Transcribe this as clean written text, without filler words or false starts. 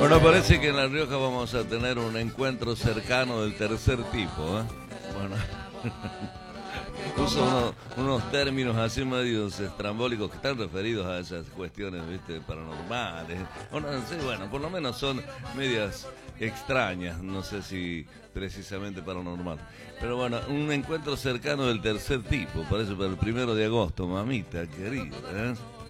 Bueno, parece que en La Rioja vamos a tener un encuentro cercano del tercer tipo, ¿eh? Bueno, uso unos términos así medios estrambólicos que están referidos a esas cuestiones, ¿viste? Paranormales. Bueno, sí, bueno, por lo menos son medias extrañas, no sé si precisamente paranormal. Pero bueno, un encuentro cercano del tercer tipo, parece para el 1 de agosto, mamita querida, ¿eh?